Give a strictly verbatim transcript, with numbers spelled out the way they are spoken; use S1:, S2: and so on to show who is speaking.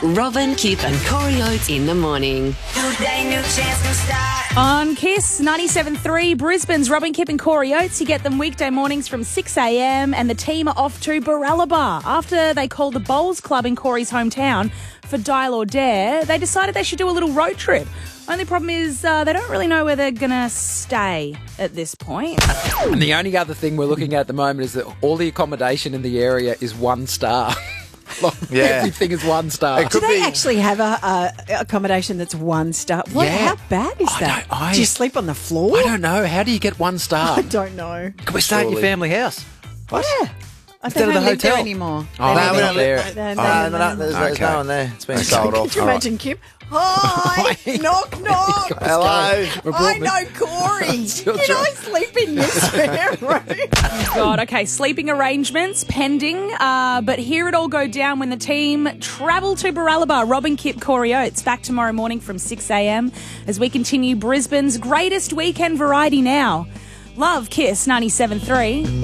S1: Robin, Kip and Corey Oates in the morning.
S2: On Kiss ninety-seven point three, Brisbane's Robin, Kip and Corey Oates. You get them weekday mornings from six a.m. and the team are off to Baralaba. After they called the Bowls Club in Corey's hometown for Dial or Dare, they decided they should do a little road trip. Only problem is uh, they don't really know where they're going to stay at this point.
S3: And the only other thing we're looking at at the moment is that all the accommodation in the area is one star. Like,
S4: Yeah.
S3: Everything is one star.
S4: It
S5: Do
S4: could
S5: they
S4: be-
S5: actually have a, a accommodation that's one star? What?
S3: Yeah.
S5: How bad is
S3: I
S5: that?
S3: don't- I-
S5: Do you sleep on the floor?
S3: I don't know. How do you get one star?
S5: I don't know.
S4: Can we stay at your family house?
S5: What? Yeah. I
S4: Instead of
S5: don't
S4: the
S5: live there
S4: hotel.
S5: anymore.
S3: Oh,
S5: They
S3: no,
S5: live
S3: we
S5: there.
S3: don't live
S4: there.
S5: They- they
S4: Oh,
S5: live
S4: no,
S5: there.
S4: no, there's, there's
S3: Okay.
S4: no one there. It's been sold off.
S5: Could you
S4: All right.
S5: imagine Kip? Hi, knock, knock.
S4: Hello.
S5: I know Corey. Can I sleep in your spare room?
S2: God, okay, sleeping arrangements pending, uh, but hear it all go down when the team travel to Baralaba. Robin, Kip, Corey Oates back tomorrow morning from six a.m. as we continue Brisbane's greatest weekend variety now. Love Kiss ninety-seven point three.